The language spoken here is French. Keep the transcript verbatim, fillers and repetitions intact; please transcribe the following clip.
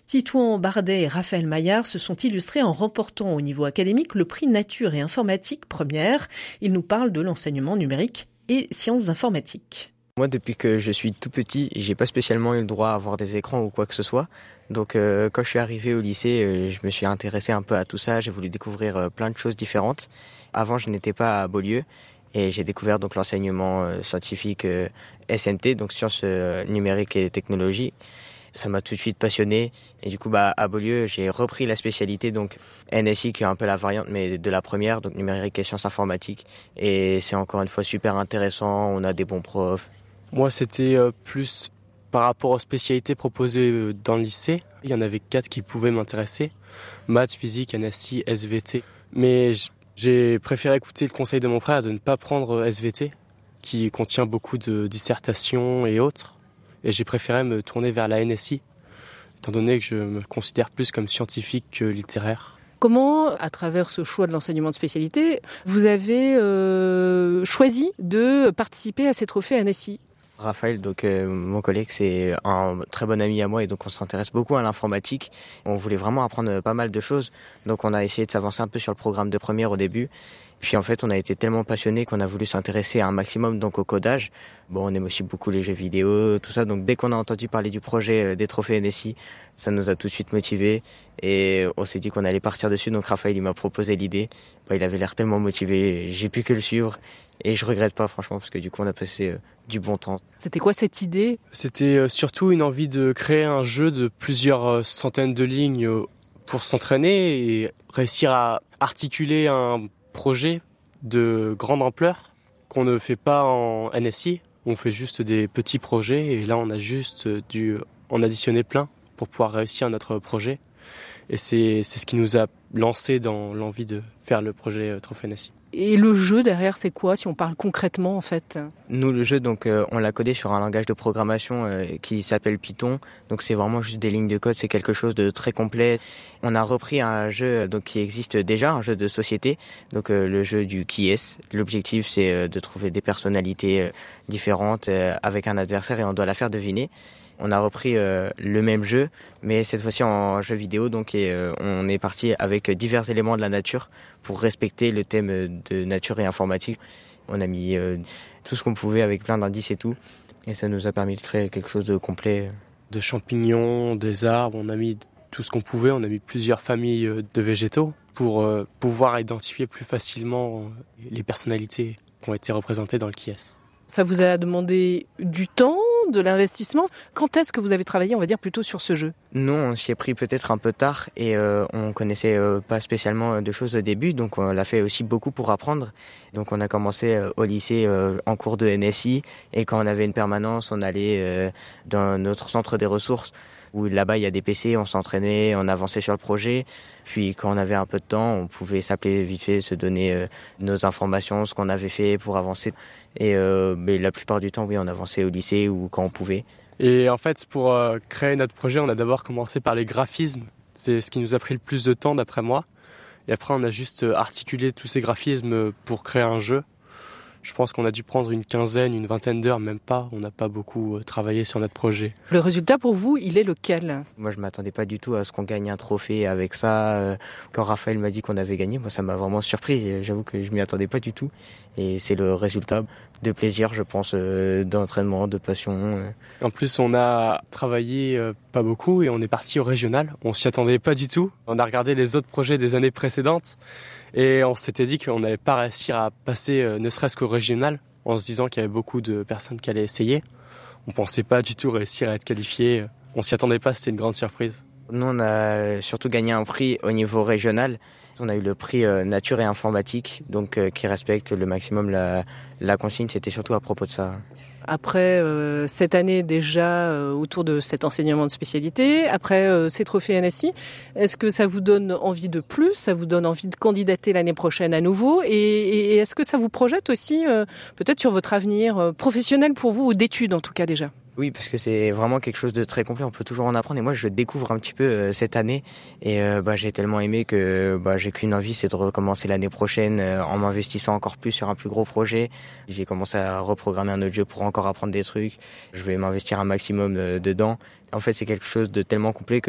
Titouan Bardet et Raphaël Maillard se sont illustrés en remportant au niveau académique le prix Nature et Informatique première. Ils nous parlent de l'enseignement numérique et sciences informatiques. Moi, depuis que je suis tout petit, j'ai pas spécialement eu le droit à avoir des écrans ou quoi que ce soit. Donc, euh, quand je suis arrivé au lycée, euh, je me suis intéressé un peu à tout ça. J'ai voulu découvrir euh, plein de choses différentes. Avant, je n'étais pas à Beaulieu et j'ai découvert donc l'enseignement euh, scientifique euh, S N T, donc sciences euh, numériques et technologies. Ça m'a tout de suite passionné et du coup bah à Beaulieu j'ai repris la spécialité donc N S I qui est un peu la variante mais de la première donc numérique et sciences informatiques et c'est encore une fois super intéressant, on a des bons profs. Moi c'était euh, plus par rapport aux spécialités proposées euh, dans le lycée, il y en avait quatre qui pouvaient m'intéresser, maths, physique, N S I, S V T, mais j'ai préféré écouter le conseil de mon frère de ne pas prendre S V T qui contient beaucoup de dissertations et autres. Et j'ai préféré me tourner vers la N S I, étant donné que je me considère plus comme scientifique que littéraire. Comment, à travers ce choix de l'enseignement de spécialité, vous avez euh, choisi de participer à ces trophées N S I ? Raphaël, donc euh, mon collègue, c'est un très bon ami à moi et donc on s'intéresse beaucoup à l'informatique. On voulait vraiment apprendre pas mal de choses, donc on a essayé de s'avancer un peu sur le programme de première au début. Puis en fait, on a été tellement passionnés qu'on a voulu s'intéresser à un maximum donc au codage. Bon, on aime aussi beaucoup les jeux vidéo, tout ça. Donc dès qu'on a entendu parler du projet des trophées N S I, ça nous a tout de suite motivés et on s'est dit qu'on allait partir dessus. Donc Raphaël, il m'a proposé l'idée. Bah, il avait l'air tellement motivé, j'ai pu que le suivre et je regrette pas franchement parce que du coup on a passé euh, du bon temps. C'était quoi cette idée ? C'était euh, surtout une envie de créer un jeu de plusieurs euh, centaines de lignes euh, pour s'entraîner et réussir à articuler un projet de grande ampleur qu'on ne fait pas en N S I. On fait juste des petits projets et là on a juste dû en additionner plein pour pouvoir réussir notre projet. Et c'est, c'est ce qui nous a lancé dans l'envie de faire le projet Trophée N S I. Et le jeu derrière, c'est quoi, si on parle concrètement en fait ? Nous, le jeu, donc, euh, on l'a codé sur un langage de programmation euh, qui s'appelle Python. Donc, c'est vraiment juste des lignes de code. C'est quelque chose de très complet. On a repris un jeu donc qui existe déjà, un jeu de société. Donc, euh, le jeu du Qui est. L'objectif, c'est euh, de trouver des personnalités euh, différentes euh, avec un adversaire et on doit la faire deviner. On a repris euh, le même jeu, mais cette fois-ci en jeu vidéo. Donc, et, euh, on est parti avec divers éléments de la nature pour respecter le thème de nature et informatique. On a mis euh, tout ce qu'on pouvait avec plein d'indices et tout. Et ça nous a permis de créer quelque chose de complet. De champignons, des arbres, on a mis tout ce qu'on pouvait. On a mis plusieurs familles de végétaux pour euh, pouvoir identifier plus facilement les personnalités qui ont été représentées dans le Qui est. Ça vous a demandé du temps, de l'investissement. Quand est-ce que vous avez travaillé, on va dire, plutôt sur ce jeu ? Nous, on s'y est pris peut-être un peu tard et euh, on connaissait euh, pas spécialement de choses au début, donc on l'a fait aussi beaucoup pour apprendre. Donc on a commencé euh, au lycée euh, en cours de N S I et quand on avait une permanence, on allait euh, dans notre centre des ressources où là-bas il y a des P C, on s'entraînait, on avançait sur le projet. Puis quand on avait un peu de temps, on pouvait s'appeler vite fait, se donner euh, nos informations, ce qu'on avait fait pour avancer. Et euh, mais la plupart du temps, oui, on avançait au lycée ou quand on pouvait. Et en fait, pour euh, créer notre projet, on a d'abord commencé par les graphismes. C'est ce qui nous a pris le plus de temps, d'après moi. Et après, on a juste articulé tous ces graphismes pour créer un jeu. Je pense qu'on a dû prendre une quinzaine, une vingtaine d'heures, même pas. On n'a pas beaucoup travaillé sur notre projet. Le résultat pour vous, il est lequel ? Moi, je m'attendais pas du tout à ce qu'on gagne un trophée avec ça. Quand Raphaël m'a dit qu'on avait gagné, moi, ça m'a vraiment surpris. J'avoue que je m'y attendais pas du tout. Et c'est le résultat de plaisir, je pense, d'entraînement, de passion. En plus, on a travaillé pas beaucoup et on est parti au régional. On s'y attendait pas du tout. On a regardé les autres projets des années précédentes. Et on s'était dit qu'on n'allait pas réussir à passer euh, ne serait-ce qu'au régional, en se disant qu'il y avait beaucoup de personnes qui allaient essayer. On pensait pas du tout réussir à être qualifié. On s'y attendait pas, c'était une grande surprise. Nous, on a surtout gagné un prix au niveau régional. On a eu le prix euh, Nature et Informatique, donc euh, qui respecte le maximum la, la consigne. C'était surtout à propos de ça. Après euh, cette année déjà euh, autour de cet enseignement de spécialité, après euh, ces trophées N S I, est-ce que ça vous donne envie de plus ? Ça vous donne envie de candidater l'année prochaine à nouveau ? Et, et, et est-ce que ça vous projette aussi euh, peut-être sur votre avenir euh, professionnel pour vous, ou d'études en tout cas déjà ? Oui, parce que c'est vraiment quelque chose de très complet, on peut toujours en apprendre. Et moi, je découvre un petit peu euh, cette année. Et euh, bah, j'ai tellement aimé que bah, j'ai qu'une envie, c'est de recommencer l'année prochaine euh, en m'investissant encore plus sur un plus gros projet. J'ai commencé à reprogrammer un autre jeu pour encore apprendre des trucs. Je vais m'investir un maximum euh, dedans. En fait, c'est quelque chose de tellement complet que